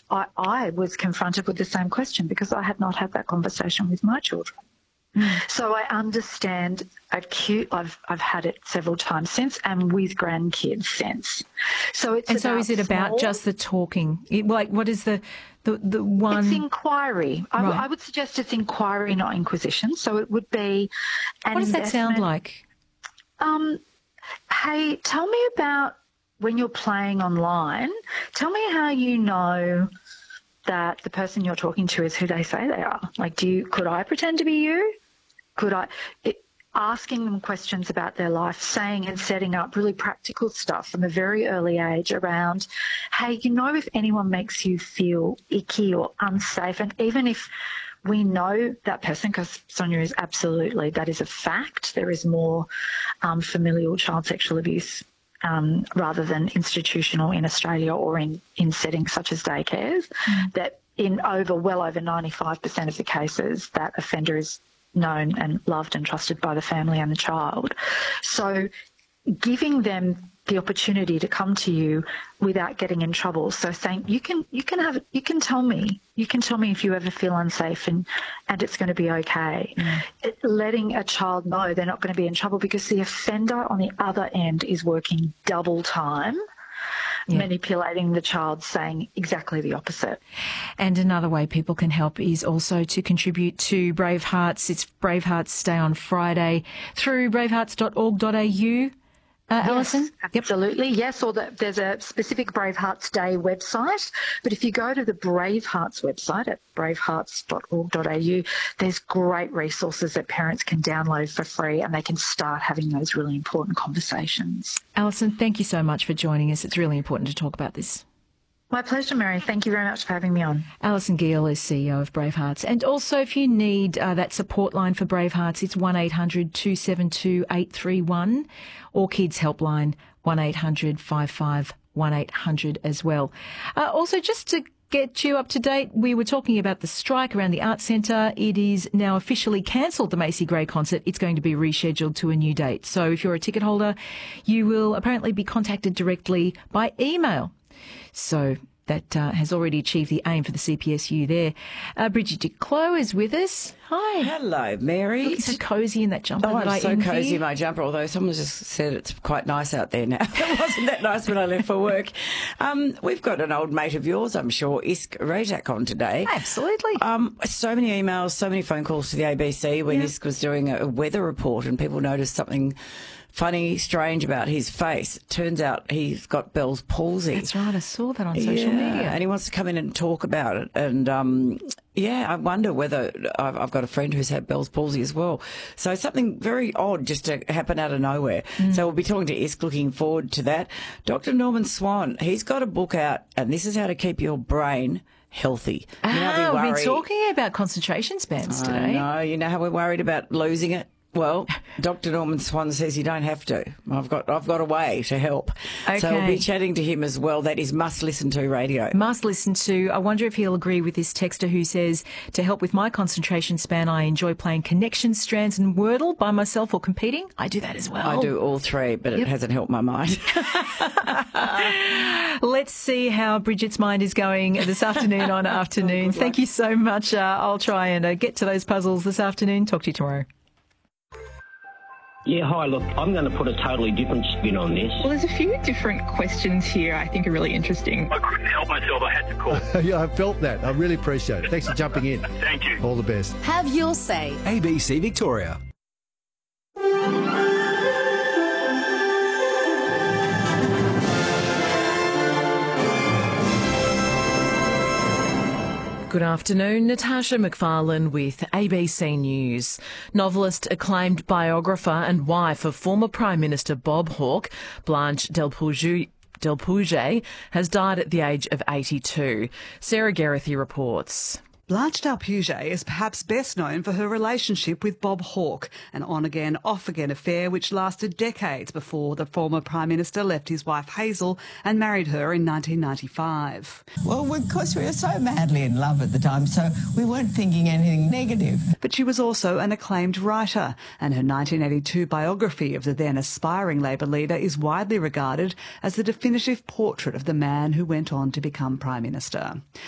I was confronted with the same question because I had not had that conversation with my children. So I understand I've had it several times since, and with grandkids since. So is it about just the talking? What is the one? It's inquiry. Right. I would suggest it's inquiry, not inquisition. So it would be an What does that sound like? Hey, tell me about when you're playing online. Tell me how you know that the person you're talking to is who they say they are. Like, could I pretend to be you? Asking them questions about their life, saying and setting up really practical stuff from a very early age around, hey, if anyone makes you feel icky or unsafe, and even if we know that person, because Sonia is absolutely, that is a fact, there is more familial child sexual abuse rather than institutional in Australia or in settings such as daycares, that in well over 95% of the cases that offender is known and loved and trusted by the family and the child. So giving them the opportunity to come to you without getting in trouble. So saying, you can tell me if you ever feel unsafe and it's going to be okay. Letting a child know they're not going to be in trouble, because the offender on the other end is working double time, manipulating the child, saying exactly the opposite. And another way people can help is also to contribute to Brave Hearts. It's Brave Hearts Day on Friday through bravehearts.org.au. Alison? Absolutely, yes. Or there's a specific Brave Hearts Day website, but if you go to the Brave Hearts website at bravehearts.org.au, there's great resources that parents can download for free, and they can start having those really important conversations. Alison, thank you so much for joining us. It's really important to talk about this. My pleasure, Mary. Thank you very much for having me on. Alison Gill is CEO of Brave Hearts. And also, if you need that support line for Brave Hearts, it's 1-800-272-831, or Kids Helpline 1-800-55-1800 as well. Also, just to get you up to date, we were talking about the strike around the Arts Centre. It is now officially cancelled, the Macy Gray concert. It's going to be rescheduled to a new date. So if you're a ticket holder, you will apparently be contacted directly by email. So that has already achieved the aim for the CPSU there. Bridget Duclos is with us. Hi. Hello, Mary. Looking so cosy in that jumper. I'm so cosy in my jumper, although someone just said it's quite nice out there now. It wasn't that nice when I left for work. We've got an old mate of yours, I'm sure, Isk Rajak, on today. Absolutely. So many emails, so many phone calls to the ABC when Isk was doing a weather report and people noticed something funny, strange about his face. It turns out he's got Bell's palsy. That's right, I saw that on social media. And he wants to come in and talk about it. And, I wonder whether I've got a friend who's had Bell's palsy as well. So something very odd just to happen out of nowhere. So we'll be talking to Isk, looking forward to that. Dr. Norman Swan, he's got a book out, and this is how to keep your brain healthy. We've been talking about concentration spans today. I know. You know how we're worried about losing it? Well, Dr. Norman Swan says you don't have to. I've got a way to help. Okay. So we'll be chatting to him as well. That is Must Listen To Radio. Must listen to. I wonder if he'll agree with this texter who says, to help with my concentration span, I enjoy playing Connection, Strands and Wordle by myself or competing. I do that as well. I do all three, but it hasn't helped my mind. Let's see how Bridget's mind is going this afternoon on Afternoon. Thank you so much. I'll try and get to those puzzles this afternoon. Talk to you tomorrow. Yeah, hi, look, I'm going to put a totally different spin on this. Well, there's a few different questions here I think are really interesting. I couldn't help myself, I had to call. Yeah, I felt that. I really appreciate it. Thanks for jumping in. Thank you. All the best. Have your say. ABC Victoria. Good afternoon, Natasha McFarlane with ABC News. Novelist, acclaimed biographer and wife of former Prime Minister Bob Hawke, Blanche Delpouge, has died at the age of 82. Sarah Geraghty reports. Blanche Delpouge is perhaps best known for her relationship with Bob Hawke, an on-again, off-again affair which lasted decades before the former Prime Minister left his wife Hazel and married her in 1995. Well, because we were so madly in love at the time, so we weren't thinking anything negative. But she was also an acclaimed writer, and her 1982 biography of the then aspiring Labor leader is widely regarded as the definitive portrait of the man who went on to become Prime Minister.